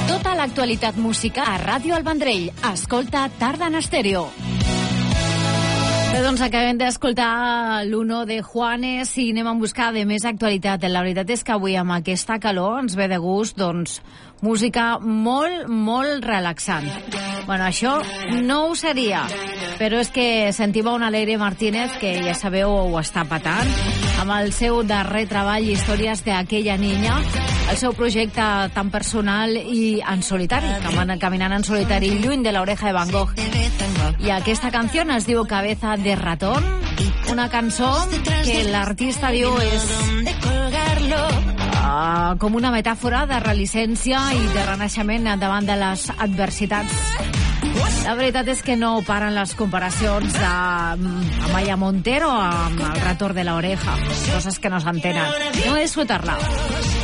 Tota l'actualitat musical a Ràdio El Vendrell. Escolta Tarda en Estèreo. Bé, doncs acabem d'escoltar l'Uno de Juanes i anem a buscar de més actualitat. La veritat és que avui amb aquesta calor ens ve de gust, doncs, música molt, molt relaxant. Bueno, això no ho seria, però és que sentim a una Leire Martínez que ja sabeu ho està patant amb el seu darrer treball Històries d'aquella niña, el seu projecte tan personal i en solitari, caminant en solitari lluny de l'oreja de Van Gogh. I aquesta canció es diu Cabeza de ratón, una cançó que l'artista diu és com una metàfora de relicència i de renaixement davant de les adversitats. La veritat és que no paren les comparacions amb Maya Montero amb el retorn de l'oreja, coses que no s'entenen. No és disfrutar-la.